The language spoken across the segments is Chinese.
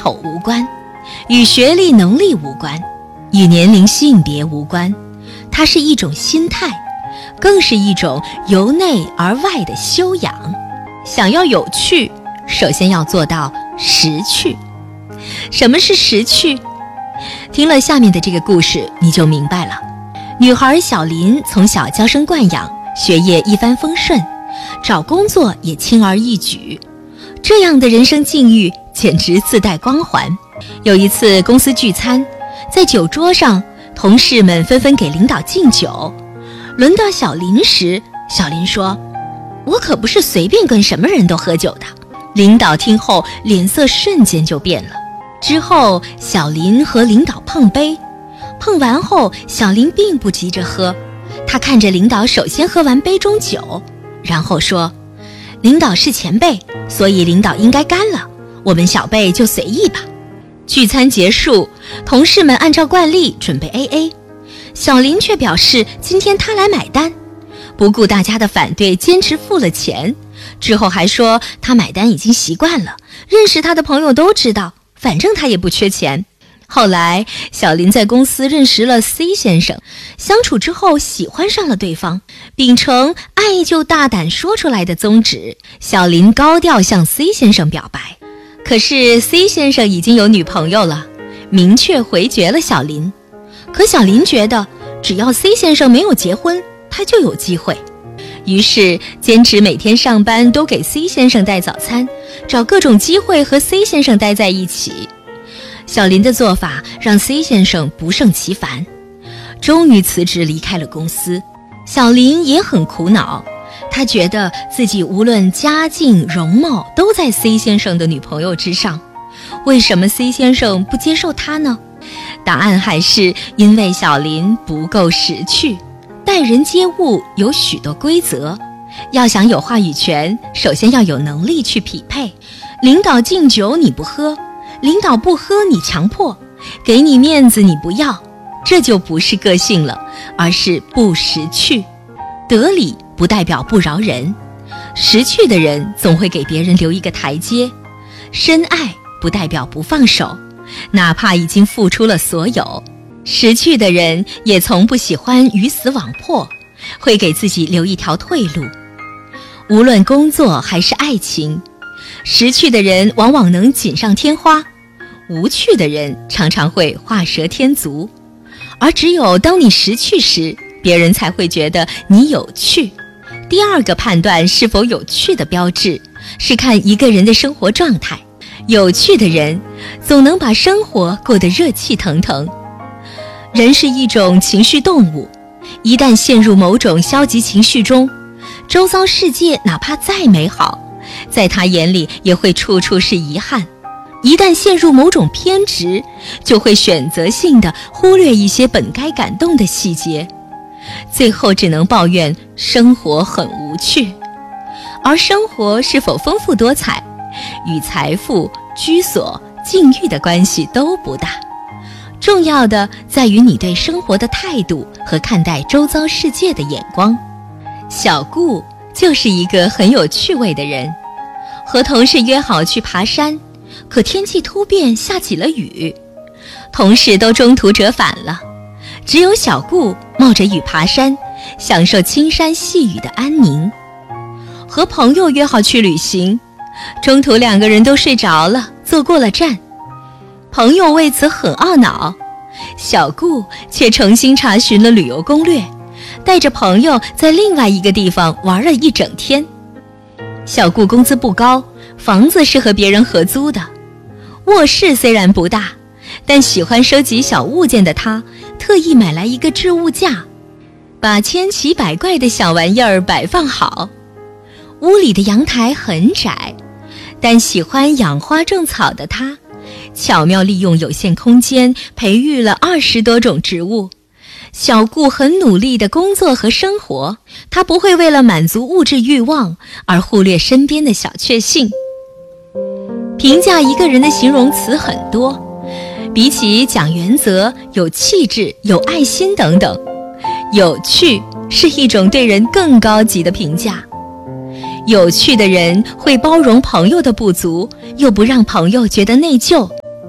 丑无关，与学历能力无关，与年龄性别无关，它是一种心态，更是一种由内而外的修养。想要有趣，首先要做到识趣。什么是识趣？听了下面的这个故事，你就明白了。女孩小林从小娇生惯养，学业一帆风顺，找工作也轻而易举，这样的人生境遇简直自带光环。有一次公司聚餐，在酒桌上，同事们纷纷给领导敬酒。轮到小林时，小林说：“我可不是随便跟什么人都喝酒的。”领导听后脸色瞬间就变了。之后小林和领导碰杯，碰完后小林并不急着喝，他看着领导首先喝完杯中酒，然后说：“领导是前辈，所以领导应该干了，我们小辈就随意吧。”聚餐结束，同事们按照惯例准备 AA， 小林却表示今天他来买单，不顾大家的反对，坚持付了钱。之后还说他买单已经习惯了，认识他的朋友都知道，反正他也不缺钱。后来小林在公司认识了 C 先生，相处之后喜欢上了对方，秉承爱就大胆说出来的宗旨，小林高调向 C 先生表白。可是 C 先生已经有女朋友了，明确回绝了小林。可小林觉得只要 C 先生没有结婚，他就有机会，于是坚持每天上班都给 C 先生带早餐，找各种机会和 C 先生待在一起。小林的做法让 C 先生不胜其烦，终于辞职离开了公司。小林也很苦恼，他觉得自己无论家境容貌都在 C 先生的女朋友之上，为什么 C 先生不接受他呢？答案还是因为小林不够识趣。待人接物有许多规则，要想有话语权，首先要有能力去匹配。领导敬酒你不喝，领导不喝你强迫，给你面子你不要，这就不是个性了，而是不识趣。得理不代表不饶人，识趣的人总会给别人留一个台阶。深爱不代表不放手，哪怕已经付出了所有。识趣的人也从不喜欢鱼死网破，会给自己留一条退路。无论工作还是爱情，识趣的人往往能锦上添花，无趣的人常常会画蛇添足。而只有当你识趣时，别人才会觉得你有趣。第二个判断是否有趣的标志，是看一个人的生活状态。有趣的人总能把生活过得热气腾腾。人是一种情绪动物，一旦陷入某种消极情绪中，周遭世界哪怕再美好，在他眼里也会处处是遗憾。一旦陷入某种偏执，就会选择性地忽略一些本该感动的细节，最后只能抱怨生活很无趣。而生活是否丰富多彩，与财富、居所、境遇的关系都不大，重要的在于你对生活的态度和看待周遭世界的眼光。小顾就是一个很有趣味的人，和同事约好去爬山，可天气突变，下起了雨，同事都中途折返了，只有小顾冒着雨爬山，享受青山细雨的安宁。和朋友约好去旅行，中途两个人都睡着了，坐过了站，朋友为此很懊恼，小顾却诚心查询了旅游攻略，带着朋友在另外一个地方玩了一整天。小顾工资不高，房子是和别人合租的，卧室虽然不大，但喜欢收集小物件的他特意买来一个置物架，把千奇百怪的小玩意儿摆放好。屋里的阳台很窄，但喜欢养花种草的他巧妙利用有限空间，培育了20多种植物。小顾很努力地工作和生活，他不会为了满足物质欲望而忽略身边的小确幸。评价一个人的形容词很多，比起讲原则、有气质、有爱心等等，有趣是一种对人更高级的评价。有趣的人会包容朋友的不足，又不让朋友觉得内疚。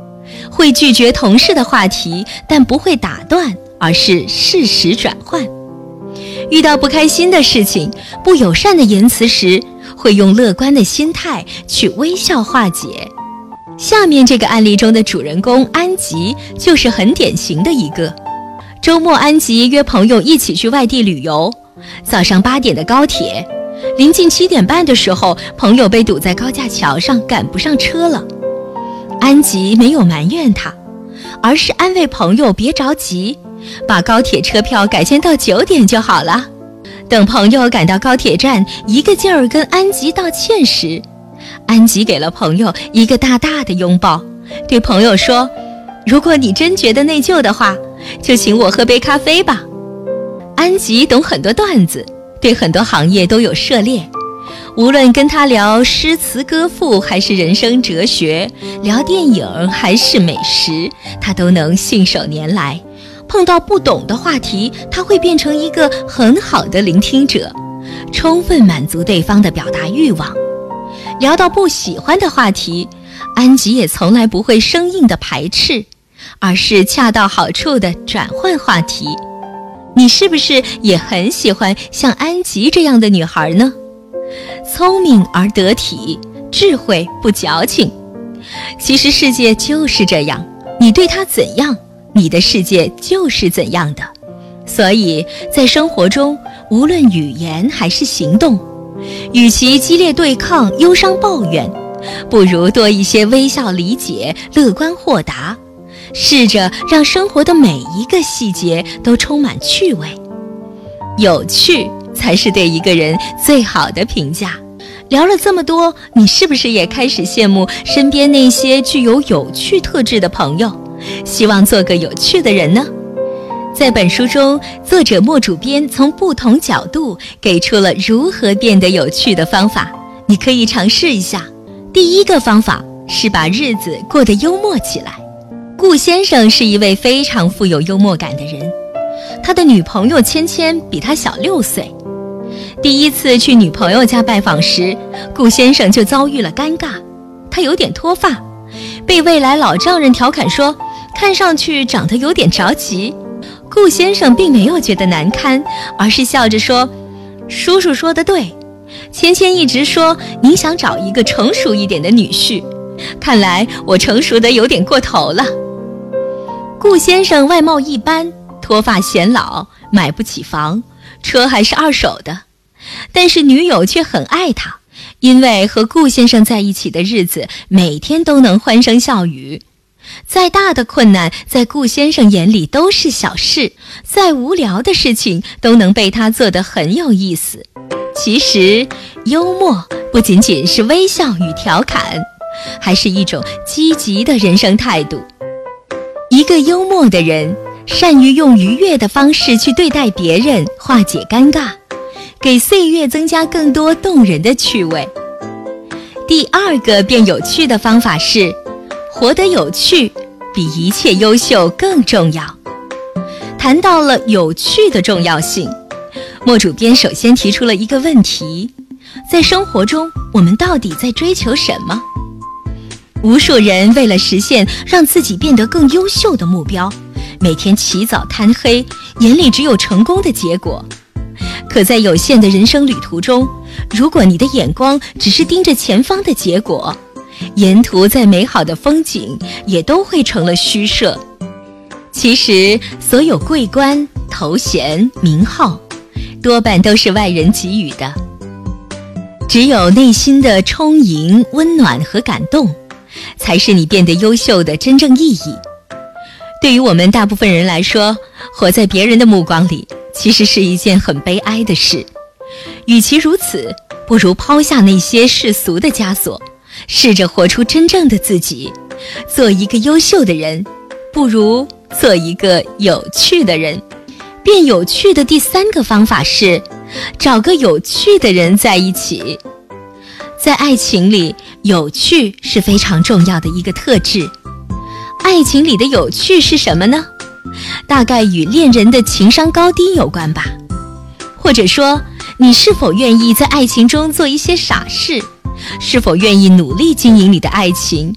会拒绝同事的话题，但不会打断，而是适时转换。遇到不开心的事情、不友善的言辞时，会用乐观的心态去微笑化解。下面这个案例中的主人公安吉就是很典型的一个。周末，安吉约朋友一起去外地旅游。早上8点的高铁，临近7点半的时候，朋友被堵在高架桥上，赶不上车了。安吉没有埋怨他，而是安慰朋友别着急，把高铁车票改签到9点就好了。等朋友赶到高铁站，一个劲儿跟安吉道歉时，安吉给了朋友一个大大的拥抱，对朋友说：如果你真觉得内疚的话，就请我喝杯咖啡吧。安吉懂很多段子，对很多行业都有涉猎，无论跟他聊诗词歌赋还是人生哲学，聊电影还是美食，他都能信手拈来。碰到不懂的话题，他会变成一个很好的聆听者，充分满足对方的表达欲望。聊到不喜欢的话题，安吉也从来不会生硬的排斥，而是恰到好处的转换话题。你是不是也很喜欢像安吉这样的女孩呢？聪明而得体，智慧不矫情。其实世界就是这样，你对它怎样，你的世界就是怎样的。所以在生活中，无论语言还是行动，与其激烈对抗、忧伤抱怨，不如多一些微笑理解、乐观豁达，试着让生活的每一个细节都充满趣味。有趣才是对一个人最好的评价。聊了这么多，你是不是也开始羡慕身边那些具有有趣特质的朋友，希望做个有趣的人呢？在本书中，作者莫主编从不同角度给出了如何变得有趣的方法，你可以尝试一下。第一个方法是把日子过得幽默起来。顾先生是一位非常富有幽默感的人，他的女朋友芊芊比他小6岁。第一次去女朋友家拜访时，顾先生就遭遇了尴尬。他有点脱发，被未来老丈人调侃说看上去长得有点着急。顾先生并没有觉得难堪，而是笑着说：叔叔说得对，芊芊一直说您想找一个成熟一点的女婿，看来我成熟得有点过头了。顾先生外貌一般，脱发显老，买不起房，车还是二手的，但是女友却很爱他，因为和顾先生在一起的日子每天都能欢声笑语。再大的困难在顾先生眼里都是小事，再无聊的事情都能被他做得很有意思。其实幽默不仅仅是微笑与调侃，还是一种积极的人生态度。一个幽默的人，善于用愉悦的方式去对待别人，化解尴尬，给岁月增加更多动人的趣味。第二个变有趣的方法是，活得有趣比一切优秀更重要。谈到了有趣的重要性，莫主编首先提出了一个问题：在生活中，我们到底在追求什么？无数人为了实现让自己变得更优秀的目标，每天起早贪黑，眼里只有成功的结果。可在有限的人生旅途中，如果你的眼光只是盯着前方的结果，沿途再美好的风景也都会成了虚设。其实所有桂冠、头衔、名号，多半都是外人给予的，只有内心的充盈、温暖和感动，才是你变得优秀的真正意义。对于我们大部分人来说，活在别人的目光里，其实是一件很悲哀的事。与其如此，不如抛下那些世俗的枷锁，试着活出真正的自己。做一个优秀的人，不如做一个有趣的人。变有趣的第三个方法是，找个有趣的人在一起。在爱情里，有趣是非常重要的一个特质。爱情里的有趣是什么呢？大概与恋人的情商高低有关吧。或者说，你是否愿意在爱情中做一些傻事？是否愿意努力经营你的爱情？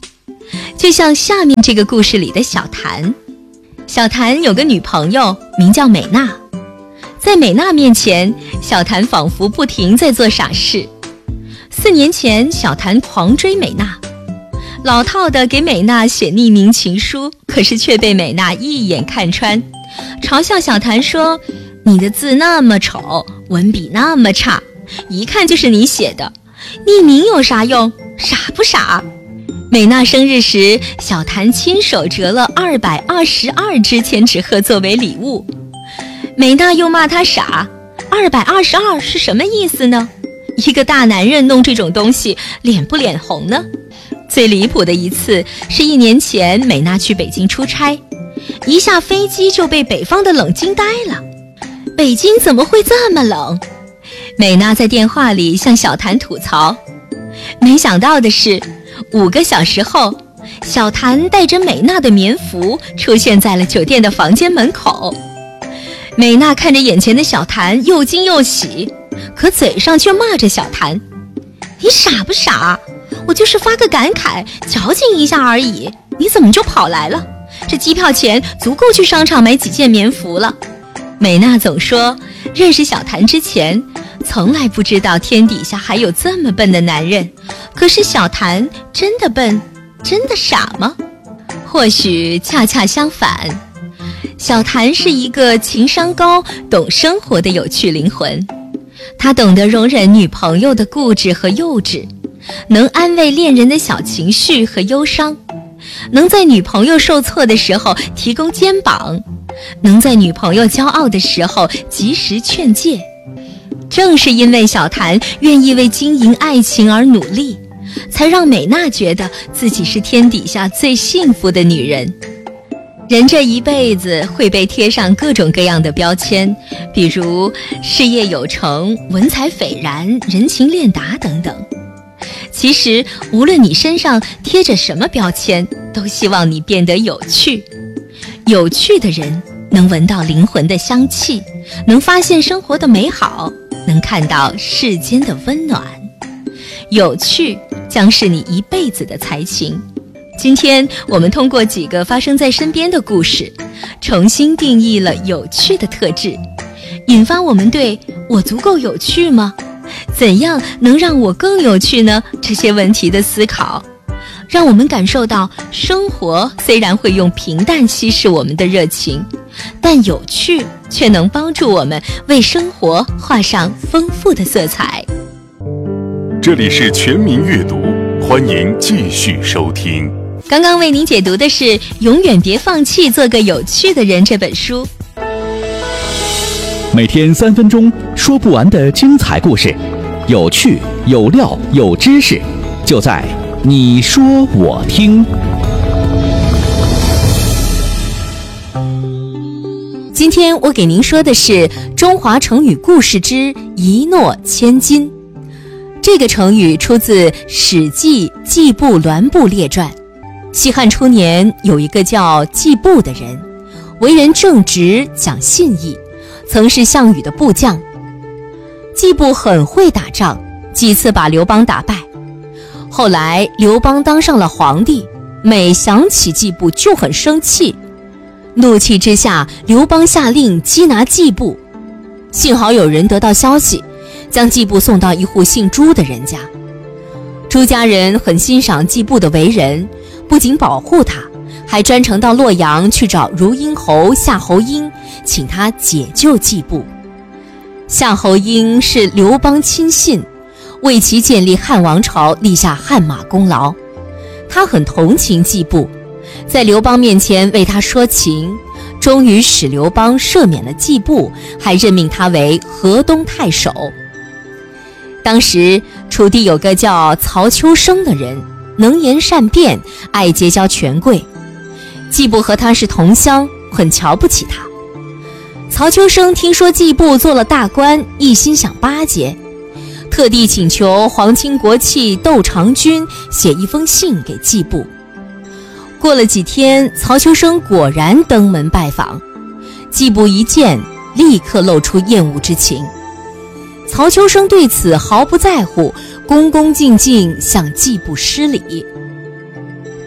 就像下面这个故事里的小谭。小谭有个女朋友名叫美娜，在美娜面前，小谭仿佛不停在做傻事。4年前，小谭狂追美娜，老套的给美娜写匿名情书，可是却被美娜一眼看穿，嘲笑小谭说：“你的字那么丑，文笔那么差，一看就是你写的，匿名有啥用？傻不傻？”美娜生日时，小谭亲手折了222支千纸鹤作为礼物。美娜又骂他傻，222是什么意思呢？一个大男人弄这种东西，脸不脸红呢？最离谱的一次是1年前，美娜去北京出差，一下飞机就被北方的冷惊呆了。北京怎么会这么冷？美娜在电话里向小谭吐槽。没想到的是，5个小时后，小谭带着美娜的棉服出现在了酒店的房间门口。美娜看着眼前的小谭，又惊又喜，可嘴上却骂着小谭：“你傻不傻？我就是发个感慨，矫情一下而已，你怎么就跑来了？这机票钱足够去商场买几件棉服了。”美娜总说，认识小谭之前，从来不知道天底下还有这么笨的男人。可是小谭真的笨，真的傻吗？或许恰恰相反，小谭是一个情商高、懂生活的有趣灵魂。他懂得容忍女朋友的固执和幼稚，能安慰恋人的小情绪和忧伤，能在女朋友受挫的时候提供肩膀，能在女朋友骄傲的时候及时劝诫。正是因为小谭愿意为经营爱情而努力，才让美娜觉得自己是天底下最幸福的女人。人这一辈子会被贴上各种各样的标签，比如事业有成、文采斐然、人情练达等等。其实无论你身上贴着什么标签，都希望你变得有趣。有趣的人能闻到灵魂的香气，能发现生活的美好，能看到世间的温暖。有趣将是你一辈子的才情。今天我们通过几个发生在身边的故事，重新定义了有趣的特质，引发我们对我足够有趣吗？怎样能让我更有趣呢？这些问题的思考，让我们感受到生活虽然会用平淡稀释我们的热情，但有趣却能帮助我们为生活画上丰富的色彩。 这里是全民阅读，欢迎继续收听。 刚刚为您解读的是《永远别放弃做个有趣的人》这本书。 每天3分钟，说不完的精彩故事，有趣、有料、有知识，就在你说我听。 今天我给您说的是中华成语故事之一诺千金。这个成语出自《史记·季布栾布列传》。西汉初年，有一个叫季布的人，为人正直，讲信义，曾是项羽的部将。季布很会打仗，几次把刘邦打败。后来刘邦当上了皇帝，每想起季布就很生气。怒气之下，刘邦下令缉拿季布。幸好有人得到消息，将季布送到一户姓朱的人家。朱家人很欣赏季布的为人，不仅保护他，还专程到洛阳去找如阴侯夏侯婴，请他解救季布。夏侯婴是刘邦亲信，为其建立汉王朝立下汗马功劳。他很同情季布，在刘邦面前为他说情，终于使刘邦赦免了季布，还任命他为河东太守。当时楚地有个叫曹秋生的人，能言善辩，爱结交权贵。季布和他是同乡，很瞧不起他。曹秋生听说季布做了大官，一心想巴结，特地请求皇亲国戚窦长君写一封信给季布。过了几天，曹秋生果然登门拜访，季布一见，立刻露出厌恶之情。曹秋生对此毫不在乎，恭恭敬敬向季布施礼。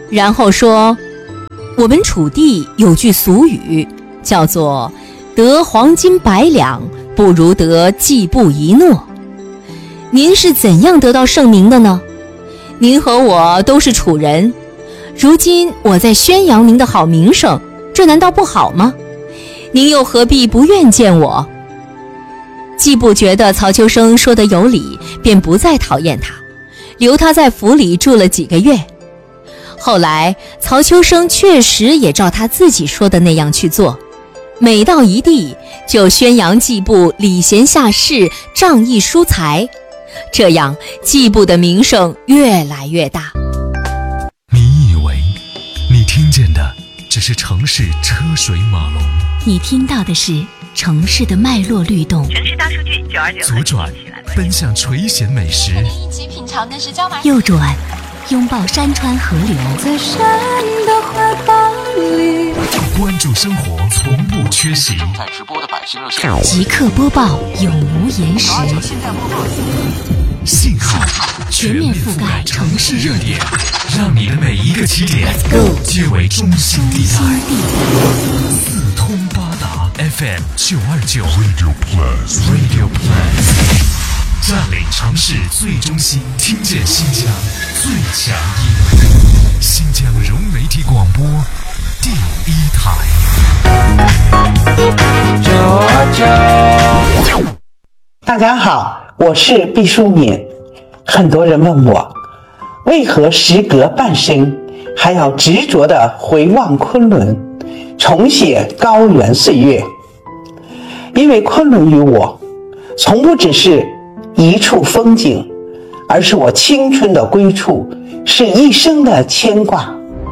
然后说，我们楚地有句俗语，叫做得黄金100两，不如得季布1诺。您是怎样得到盛名的呢？您和我都是楚人，如今我在宣扬您的好名声，这难道不好吗？您又何必不愿见我？季布觉得曹秋生说得有理，便不再讨厌他，留他在府里住了几个月。后来曹秋生确实也照他自己说的那样去做，每到一地就宣扬季布礼贤下士，仗义疏财，这样季布的名声越来越大。 你以为你听见的只是城市车水马龙， 你听到的是城市的脉络律动， 城市大数据929 左转奔向垂涎美食， 一起品尝的是椒麻右转拥抱山川河流， 在山的怀抱里， 关注生活从不缺席。 正在直播的百姓热线， 即刻播报，永无延时。 信号全面覆盖城市热点，让你的每一个起点皆为中心地带。四通八达 FM 929 Radio Plus， 占领城市最中心，听见新疆最强音，新疆融媒体广播第1台。 大家好，我是毕淑敏。很多人问我，为何时隔半生还要执着地回望昆仑，重写高原岁月？因为昆仑于我从不只是一处风景，而是我青春的归处，是一生的牵挂。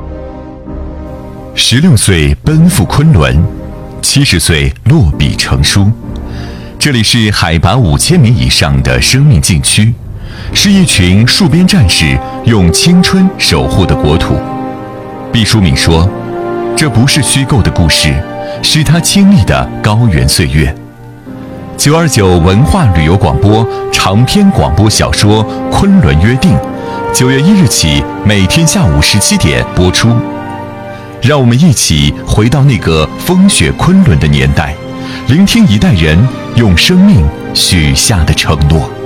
16岁奔赴昆仑，70岁落笔成书。这里是海拔5000米以上的生命禁区，是一群戍边战士用青春守护的国土。毕淑敏说，这不是虚构的故事，是他经历的高原岁月。929文化旅游广播长篇广播小说《昆仑约定》，9月1日起每天下午17点播出。让我们一起回到那个风雪昆仑的年代，聆听一代人用生命许下的承诺。